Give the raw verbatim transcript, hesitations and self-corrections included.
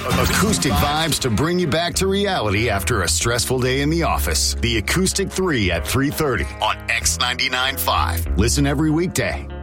Acoustic vibes to bring you back to reality after a stressful day in the office. The Acoustic three at three thirty on X ninety-nine point five. Listen every weekday